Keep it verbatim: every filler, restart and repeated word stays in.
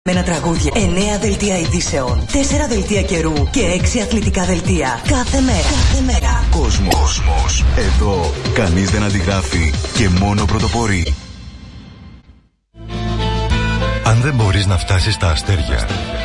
Με ένα τραγούδια, εννέα δελτία ειδήσεων, τέσσερα δελτία καιρού και έξι αθλητικά δελτία. Κάθε μέρα. Κάθε μέρα. Κόσμος. Κόσμος. Εδώ κανείς δεν αντιγράφει και μόνο πρωτοπορεί. Αν δεν μπορείς να φτάσεις στα αστέρια,